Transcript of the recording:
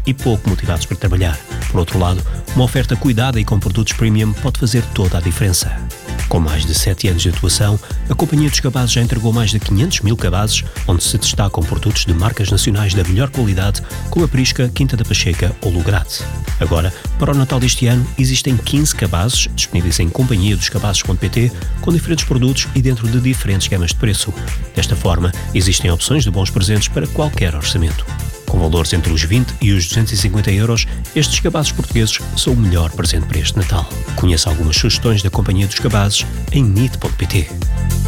e pouco motivados para trabalhar. Por outro lado, uma oferta cuidada e com produtos premium pode fazer toda a diferença. Com mais de 7 anos de atuação, a Companhia dos Cabazes já entregou mais de 500 mil cabazes, onde se destacam produtos de marcas nacionais da melhor qualidade, como a Prisca, Quinta da Pacheca ou Lograte. Agora, para o Natal deste ano, existem 15 cabazes disponíveis em companhiadoscabazes.pt, com diferentes produtos e dentro de diferentes gamas de preço. Desta forma, existem opções de bons presentes para qualquer orçamento. Com valores entre os 20 e os 250 euros, estes cabazes portugueses são o melhor presente para este Natal. Conheça algumas sugestões da Companhia dos Cabazes em nit.pt.